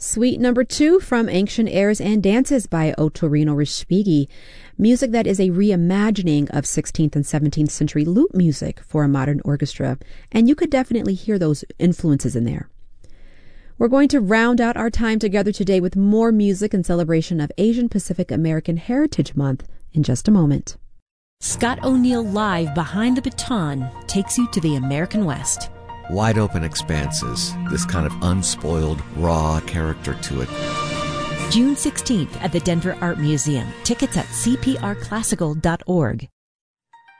Suite number 2 from Ancient Airs and Dances by Ottorino Respighi, music that is a reimagining of 16th and 17th century lute music for a modern orchestra, and you could definitely hear those influences in there. We're going to round out our time together today with more music in celebration of Asian Pacific American Heritage Month in just a moment. Scott O'Neill Live Behind the Baton takes you to the American West. Wide open expanses, this kind of unspoiled, raw character to it. June 16th at the Denver Art Museum. Tickets at cprclassical.org.